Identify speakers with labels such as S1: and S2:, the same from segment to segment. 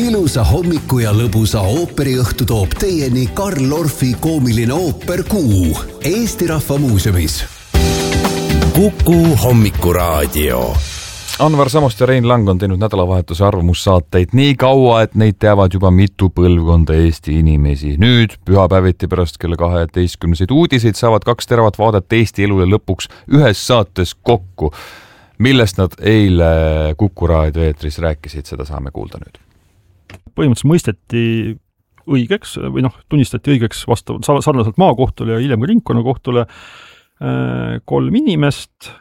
S1: Ilusa hommiku ja lõbusa ooperiõhtu toob teieni Karl Orfi koomiline ooper Kuu Eesti Rahva Muuseumis. Kuku hommikuraadio.
S2: Anvar Samost ja Rein Lang on teinud nädalavahetuse arvamussaateid nii kaua, et neid teavad juba mitu põlvkonda Eesti inimesi. Nüüd pühapäeviti pärast kella 12 uudiseid saavad 2 teravat vaadet Eesti elule lõpuks ühes saates kokku. Millest nad eile Kuku raadio eetris rääkisid, seda saame kuulda nüüd.
S3: Põhimõtteliselt mõisteti õigeks või tunnistati õigeks vastavalt sarnaselt maakohtule ja hiljem ka ringkonnakohtule 3 inimest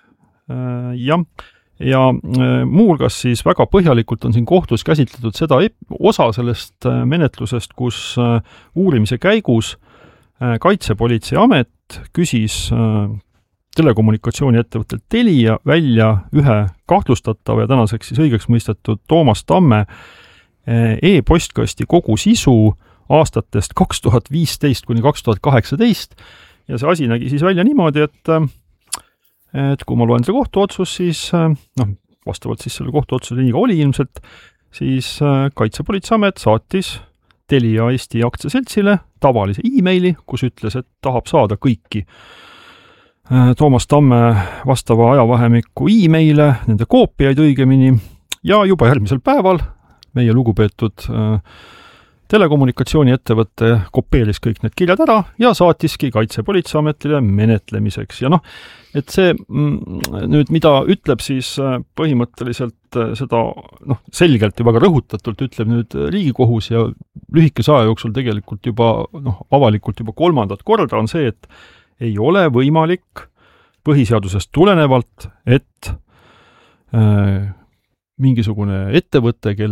S3: ja muuhulgas siis väga põhjalikult on siin kohtus käsitletud seda osa sellest menetlusest, kus uurimise käigus Kaitsepolitseiamet küsis telekommunikatsiooni ettevõttelt Telia välja ühe kahtlustatava ja tänaseks siis õigeks mõistetud Toomas Tamme e-postkasti kogu sisu aastatest 2015 kuni 2018 ja see asi nägi siis välja niimoodi, et kui ma loen selle kohtuotsus, siis vastavalt siis selle kohtuotsuse nii ka oli ilmselt, siis Kaitsepolitseiamet saatis Telia Eesti aktsiaseltsile tavalise e-maili, kus ütles, et tahab saada kõiki Toomas Tamme vastava ajavahemiku e-maile, nende koopiaid õigemini, ja juba järgmisel päeval meie lugupeetud telekommunikatsiooni ettevõte kopeeris kõik need kirjad ära ja saatiski Kaitsepolitseiametile menetlemiseks. Ja et see nüüd, mida ütleb siis põhimõtteliselt seda selgelt ja väga rõhutatult ütleb nüüd Riigikohus ja lühikese aja jooksul tegelikult juba avalikult juba 3. korda on see, et ei ole võimalik põhiseadusest tulenevalt, et mingisugune ettevõte,